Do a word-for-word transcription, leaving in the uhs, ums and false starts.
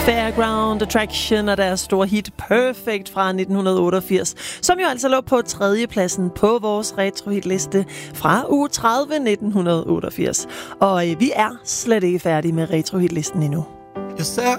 Fairground Attraction og deres store hit Perfect fra nitten otteogfirs, som jo altså lå på tredjepladsen på vores retrohitliste fra uge tredive nitten otteogfirs. Og øh, vi er slet ikke færdige med retrohitlisten endnu. You're